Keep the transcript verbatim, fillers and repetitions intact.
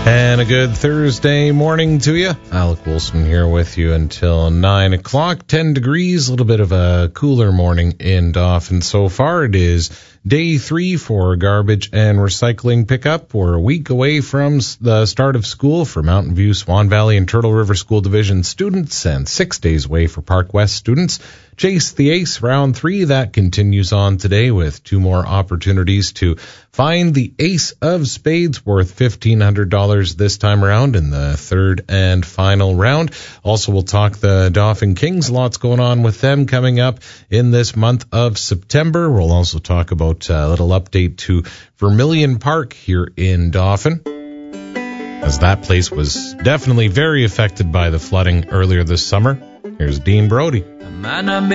And a good Thursday morning to you. Alec Wilson here with you until nine o'clock. ten degrees, a little bit of a cooler morning in Dauphin so far. It is day three for garbage and recycling pickup. We're a week away from the start of school for Mountain View, Swan Valley, and Turtle River School Division students, and six days away for Park West students. Chase the Ace, round three, that continues on today with two more opportunities to find the Ace of Spades worth fifteen hundred dollars this time around in the third and final round. Also, we'll talk the Dauphin Kings. Lots going on with them coming up in this month of September. We'll also talk about a little update to Vermilion Park here in Dauphin, as that place was definitely very affected by the flooding earlier this summer. Here's Dean Brody.